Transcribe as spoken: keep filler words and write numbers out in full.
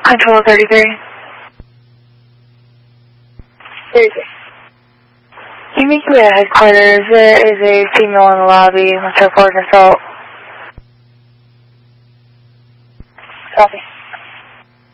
Control thirty-three. thirty-three. You make your way to headquarters. There is a female in the lobby. Let's report an assault. Copy.